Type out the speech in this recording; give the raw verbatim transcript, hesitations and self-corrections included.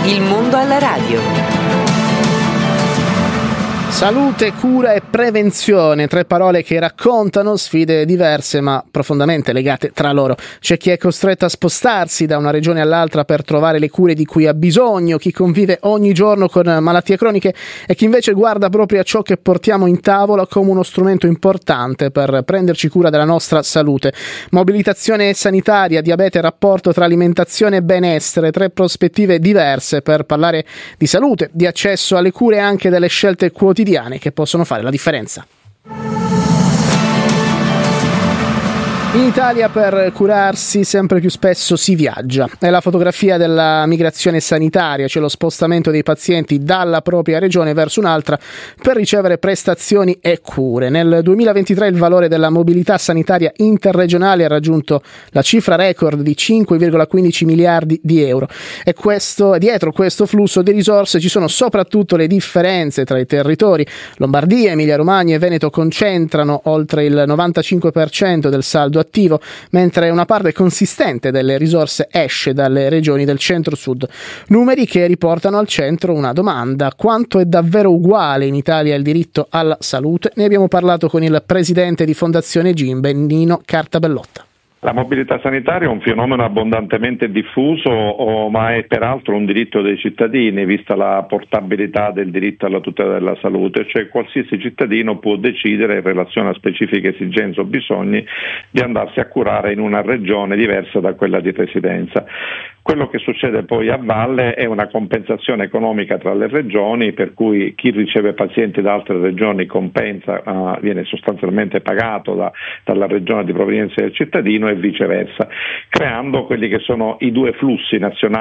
Il mondo alla radio. Salute, cura e prevenzione, tre parole che raccontano sfide diverse ma profondamente legate tra loro. C'è chi è costretto a spostarsi da una regione all'altra per trovare le cure di cui ha bisogno, chi convive ogni giorno con malattie croniche e chi invece guarda proprio a ciò che portiamo in tavola come uno strumento importante per prenderci cura della nostra salute. Mobilitazione sanitaria, diabete, rapporto tra alimentazione e benessere, tre prospettive diverse per parlare di salute, di accesso alle cure e anche delle scelte quotidiane che possono fare la differenza. In Italia per curarsi sempre più spesso si viaggia. È la fotografia della migrazione sanitaria, c'è lo spostamento dei pazienti dalla propria regione verso un'altra per ricevere prestazioni e cure. Nel duemilaventitré il valore della mobilità sanitaria interregionale ha raggiunto la cifra record di cinque virgola quindici miliardi di euro. E questo, dietro questo flusso di risorse ci sono soprattutto le differenze tra i territori. Lombardia, Emilia-Romagna e Veneto concentrano oltre il novantacinque per cento del saldo attivo, mentre una parte consistente delle risorse esce dalle regioni del centro-sud. Numeri che riportano al centro una domanda: quanto è davvero uguale in Italia il diritto alla salute? Ne abbiamo parlato con il presidente di Fondazione Gimbe, Nino Cartabellotta. La mobilità sanitaria è un fenomeno abbondantemente diffuso, oh, ma è peraltro un diritto dei cittadini, vista la portabilità del diritto alla tutela della salute, cioè qualsiasi cittadino può decidere in relazione a specifiche esigenze o bisogni di andarsi a curare in una regione diversa da quella di residenza. Quello che succede poi a valle è una compensazione economica tra le regioni, per cui chi riceve pazienti da altre regioni compensa, uh, viene sostanzialmente pagato da, dalla regione di provenienza del cittadino e viceversa, creando quelli che sono i due flussi nazionali